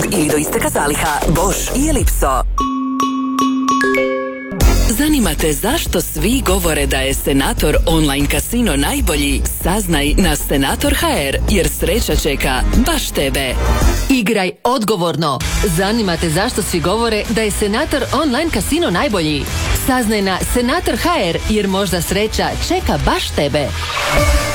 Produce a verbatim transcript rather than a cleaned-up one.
ili do isteka zaliha. Bosch i Ellipso. Zanima te zašto svi govore da je Senator online kasino najbolji? Saznaj na Senator tačka ha er, jer sreća čeka baš tebe. Igraj odgovorno. Zanima te zašto svi govore da je Senator online kasino najbolji? Saznaj na Senator tačka ha er, jer možda sreća čeka baš tebe.